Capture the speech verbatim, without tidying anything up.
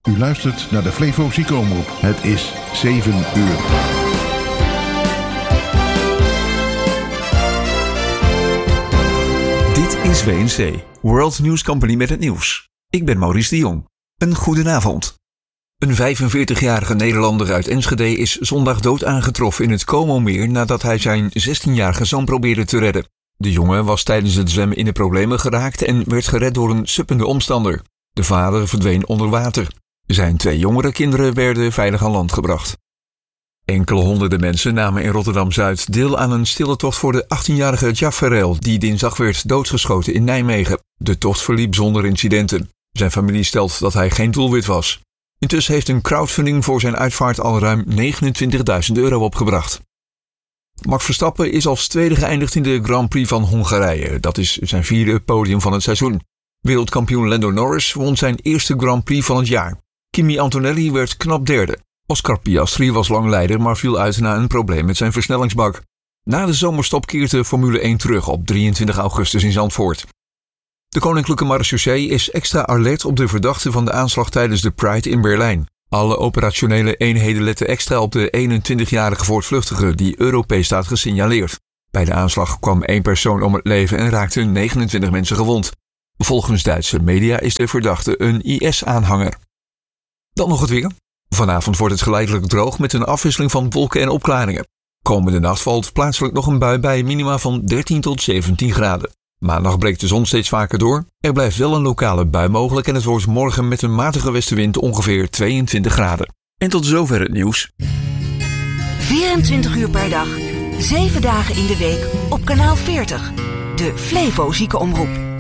U luistert naar de Flevo Ziekenomroep. Het is zeven uur. Dit is W N C, World News Company met het nieuws. Ik ben Maurice de Jong. Een goedenavond. Een vijfenveertigjarige Nederlander uit Enschede is zondag dood aangetroffen in het Como-meer nadat hij zijn zestienjarige zoon probeerde te redden. De jongen was tijdens het zwemmen in de problemen geraakt en werd gered door een suppende omstander. De vader verdween onder water. Zijn twee jongere kinderen werden veilig aan land gebracht. Enkele honderden mensen namen in Rotterdam-Zuid deel aan een stille tocht voor de achttienjarige Jaffarel, die dinsdag werd doodgeschoten in Nijmegen. De tocht verliep zonder incidenten. Zijn familie stelt dat hij geen doelwit was. Intussen heeft een crowdfunding voor zijn uitvaart al ruim negenentwintigduizend euro opgebracht. Max Verstappen is als tweede geëindigd in de Grand Prix van Hongarije. Dat is zijn vierde podium van het seizoen. Wereldkampioen Lando Norris won zijn eerste Grand Prix van het jaar. Kimi Antonelli werd knap derde. Oscar Piastri was lang leider, maar viel uit na een probleem met zijn versnellingsbak. Na de zomerstop keert de Formule één terug op drieëntwintig augustus in Zandvoort. De Koninklijke Marechaussee is extra alert op de verdachte van de aanslag tijdens de Pride in Berlijn. Alle operationele eenheden letten extra op de eenentwintigjarige voortvluchtige die Europees staat gesignaleerd. Bij de aanslag kwam één persoon om het leven en raakten negenentwintig mensen gewond. Volgens Duitse media is de verdachte een I S-aanhanger. Dan nog het weer. Vanavond wordt het geleidelijk droog met een afwisseling van wolken en opklaringen. Komende nacht valt plaatselijk nog een bui bij minima van dertien tot zeventien graden. Maandag breekt de zon steeds vaker door. Er blijft wel een lokale bui mogelijk en het wordt morgen met een matige westenwind ongeveer tweeëntwintig graden. En tot zover het nieuws. vierentwintig uur per dag, zeven dagen in de week op kanaal veertig. De Flevo Ziekenomroep.